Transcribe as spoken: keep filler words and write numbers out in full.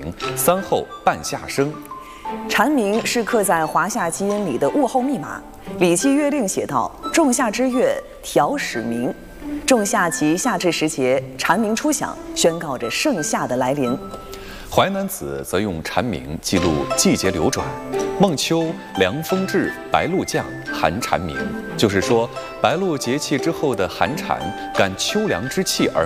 鸣，三后半夏生。 蝉鸣是刻在华夏基因里的物候密码。《礼记乐令》写道：“仲夏之月，调始鸣。”仲夏及夏至时节，蝉鸣初响，宣告着盛夏的来临。《 淮南子》则用蝉鸣记录季节流转。孟秋，凉风至，白露降，寒蝉鸣，就是说，白露节气之后的寒蝉，感秋凉之气而